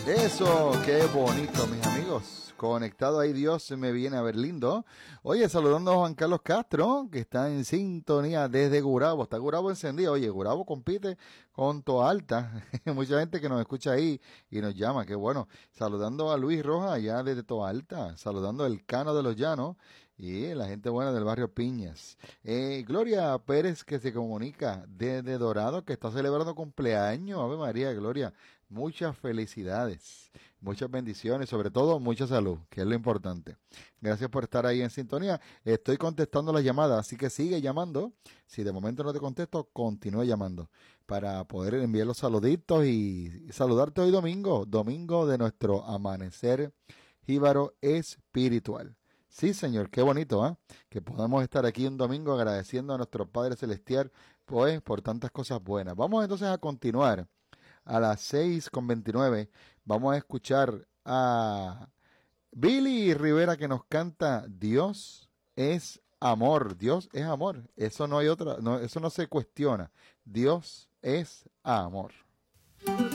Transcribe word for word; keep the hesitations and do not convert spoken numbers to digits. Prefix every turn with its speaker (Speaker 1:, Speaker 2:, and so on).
Speaker 1: Eso, qué bonito, mis amigos. Conectado ahí, Dios me viene a ver lindo. Oye, saludando a Juan Carlos Castro, que está en sintonía desde Gurabo. Está Gurabo encendido. Oye, Gurabo compite con Toa Alta. Mucha gente que nos escucha ahí y nos llama, qué bueno. Saludando a Luis Rojas allá desde Toa Alta. Saludando al Cano de los Llanos y la gente buena del barrio Piñas. Eh, Gloria Pérez, que se comunica desde Dorado, que está celebrando cumpleaños. Ave María, Gloria. Muchas felicidades, muchas bendiciones, sobre todo mucha salud, que es lo importante. Gracias por estar ahí en sintonía. Estoy contestando las llamadas, así que sigue llamando. Si de momento no te contesto, continúe llamando para poder enviar los saluditos y saludarte hoy domingo, domingo de nuestro amanecer jíbaro espiritual. Sí, Señor, qué bonito, ¿eh? Que podamos estar aquí un domingo agradeciendo a nuestro Padre Celestial, pues, por tantas cosas buenas. Vamos entonces a continuar. A las seis con veintinueve vamos a escuchar a Billy Rivera que nos canta Dios es amor. Dios es amor. Eso no hay otra, no, eso no se cuestiona. Dios es amor.